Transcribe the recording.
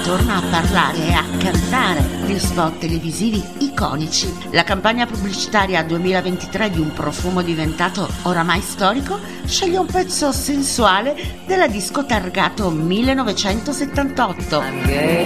torna a parlare e a cantare di spot televisivi iconici. La campagna pubblicitaria 2023 di un profumo diventato oramai storico sceglie un pezzo sensuale della disco targato 1978.